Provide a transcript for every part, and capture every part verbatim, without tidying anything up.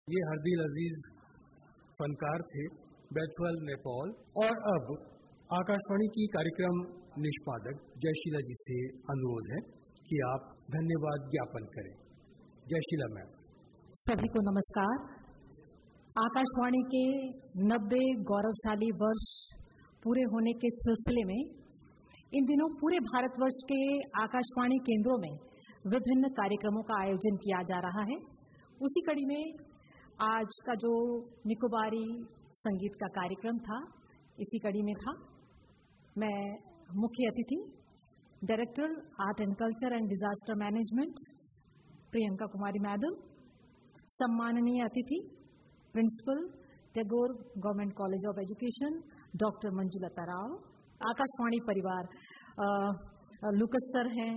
ये हरदिल अजीज फनकार थे बैथुअल नेपाल। और अब आकाशवाणी की कार्यक्रम निष्पादक जयशीला जी से अनुरोध है कि आप धन्यवाद ज्ञापन करें। जयशीला मैम। सभी को नमस्कार। आकाशवाणी के नब्बे गौरवशाली वर्ष पूरे होने के सिलसिले में इन दिनों पूरे भारतवर्ष के आकाशवाणी केंद्रों में विभिन्न कार्यक्रमों का आयोजन किया जा रहा है। उसी कड़ी में आज का जो निकोबारी संगीत का कार्यक्रम था, इसी कड़ी में था। मैं मुख्य अतिथि director art and culture and disaster management Priyanka Kumari madam, सम्माननीय अतिथि principal Tagore government college of education doctor Manjulata Rao, Akashvani परिवार लुकस सर हैं,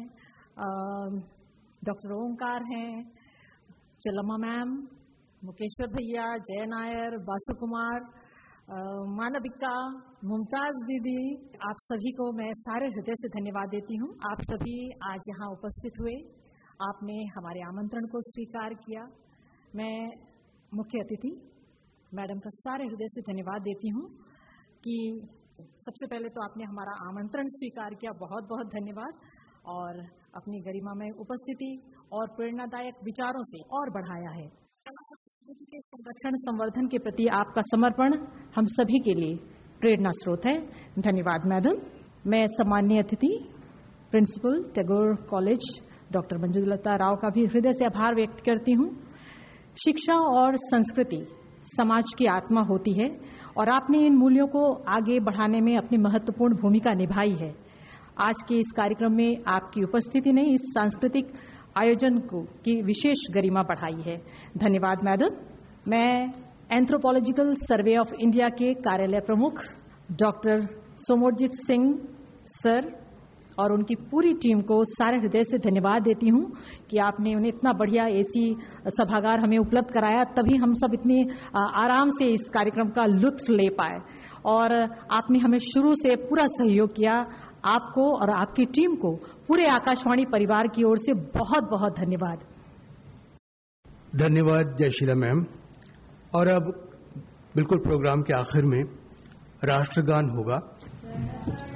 डॉक्टर ओंकार हैं, चलम्मा मैम, मुकेश्वर भैया, जय नायर, बासु कुमार, मानविका, मुमताज दीदी, आप सभी को मैं सारे हृदय से धन्यवाद देती हूँ। आप सभी आज यहाँ उपस्थित हुए, आपने हमारे आमंत्रण को स्वीकार किया। मैं मुख्य अतिथि मैडम का सारे हृदय से धन्यवाद देती हूँ कि सबसे पहले तो आपने हमारा आमंत्रण स्वीकार किया, बहुत बहुत धन्यवाद। और अपनी गरिमामय उपस्थिति और प्रेरणादायक विचारों से और बढ़ाया है। के संरक्षण संवर्धन के प्रति आपका समर्पण हम सभी के लिए प्रेरणा स्रोत है। धन्यवाद मैडम। मैं सम्माननीय अतिथि principal Tagore college doctor Manjulata Rao का भी हृदय से आभार व्यक्त करती हूँ। शिक्षा और संस्कृति समाज की आत्मा होती है और आपने इन मूल्यों को आगे बढ़ाने में अपनी महत्वपूर्ण भूमिका निभाई है। आज के इस कार्यक्रम में आपकी उपस्थिति ने इस सांस्कृतिक आयोजन को की विशेष गरिमा बढ़ाई है। धन्यवाद मैडम। मैं एंथ्रोपोलॉजिकल सर्वे ऑफ इंडिया के कार्यालय प्रमुख डॉक्टर सोमोरजीत सिंह सर और उनकी पूरी टीम को सारे हृदय से धन्यवाद देती हूं कि आपने उन्हें इतना बढ़िया एसी सभागार हमें उपलब्ध कराया, तभी हम सब इतनी आराम से इस कार्यक्रम का लुत्फ ले पाए। और आपने हमें शुरू से पूरा सहयोग किया। आपको और आपकी टीम को पूरे आकाशवाणी परिवार की ओर से बहुत बहुत धन्यवाद। धन्यवाद जयशीला मैम। और अब बिल्कुल प्रोग्राम के आखिर में राष्ट्रगान होगा।